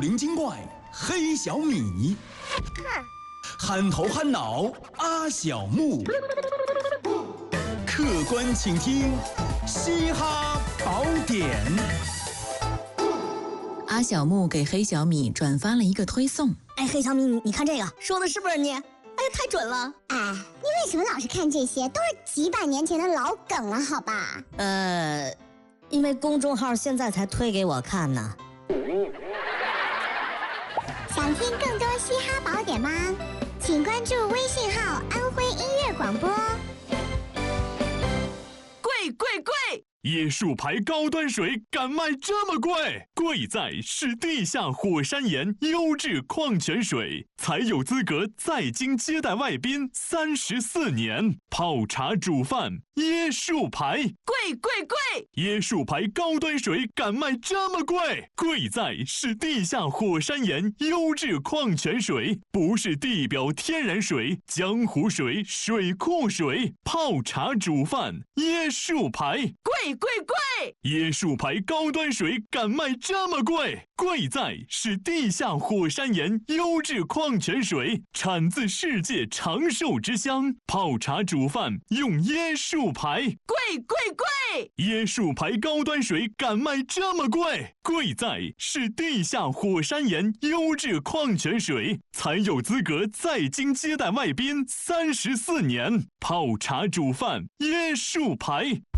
灵精怪黑小米，憨头憨脑阿小木，客官请听嘻哈宝典。 阿小木给黑小米转发了一个推送。 哎，黑小米，你看这个，说的是不是你？哎，太准了！ 哎，你为什么老是看这些？都是几百年前的老梗了，好吧？ 因为公众号现在才推给我看呢。 想听更多嘻哈宝典吗？请关注微信号“安徽音乐广播”。 贵！椰树牌高端水敢卖这么贵？贵在是地下火山岩优质矿泉水，才有资格在京接待外宾34年。泡茶煮饭，椰树牌，贵！椰树牌高端水敢卖这么贵？贵在是地下火山岩优质矿泉水，不是地表天然水、江湖水、水库水。泡茶煮饭，椰树牌，贵！椰树牌高端水敢卖这么贵？贵在是地下火山岩优质矿泉水，产自世界长寿之乡。泡茶煮饭用椰树牌，贵！椰树牌高端水敢卖这么贵？贵在是地下火山岩优质矿泉水，才有资格在京接待外宾34年。泡茶煮饭，椰树牌，